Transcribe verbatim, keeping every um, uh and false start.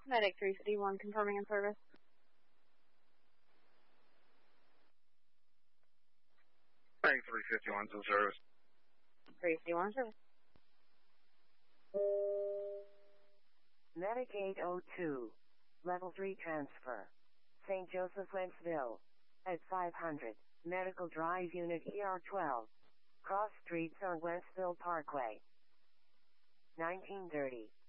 Medic three fifty-one confirming in service. Medic three fifty-one's in service. three fifty-one service. Medic eight oh two. Level three transfer. Saint Joseph, Wentzville. At five hundred. Medical Drive Unit E R twelve. Cross Streets on Wentzville Parkway. nineteen thirty.